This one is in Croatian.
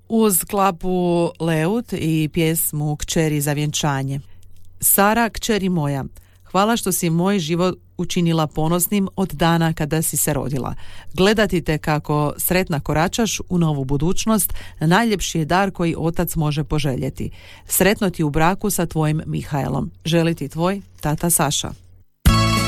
uz klapu Leut i pjesmu Kćeri za vjenčanje. Sara, kćeri moja, hvala što si moj život učinila ponosnim od dana kada si se rodila. Gledati te kako sretna koračaš u novu budućnost, najljepši je dar koji otac može poželjeti. Sretno ti u braku sa tvojim Mihaelom. Želi ti tvoj tata Saša.